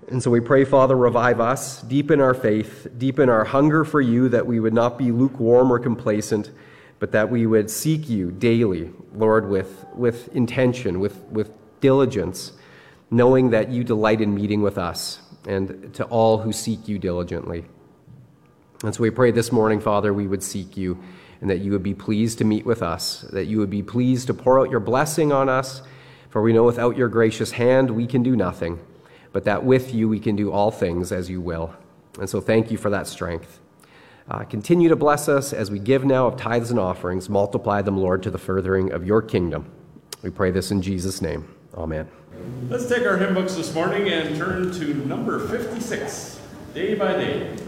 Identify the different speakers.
Speaker 1: And so we pray, Father, revive us, deepen our faith, deepen our hunger for you, that we would not be lukewarm or complacent, but that we would seek you daily, Lord, with intention, with diligence, knowing that you delight in meeting with us and to all who seek you diligently. And so we pray this morning, Father, we would seek you and that you would be pleased to meet with us, that you would be pleased to pour out your blessing on us, for we know without your gracious hand we can do nothing, but that with you we can do all things as you will. And so thank you for that strength. Continue to bless us as we give now of tithes and offerings. Multiply them, Lord, to the furthering of your kingdom. We pray this in Jesus' name. Amen.
Speaker 2: Let's take our hymn books this morning and turn to number 56, Day by Day.